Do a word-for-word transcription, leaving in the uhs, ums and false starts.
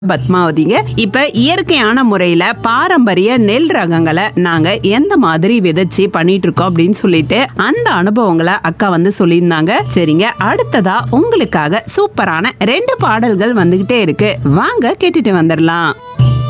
பத்மாவதிங்க. இப்ப இயற்கையான முறையில பாரம்பரிய நெல் ரகங்களை நாங்க எந்த மாதிரி விதைச்சு பண்ணிட்டு இருக்கோம் அப்படின்னு சொல்லிட்டு அந்த அனுபவங்களை அக்கா வந்து சொல்லியிருந்தாங்க. சரிங்க, அடுத்ததா உங்களுக்காக சூப்பரான ரெண்டு பாடல்கள் வந்துகிட்டே இருக்கு, வாங்க கேட்டுட்டு வந்துடலாம்.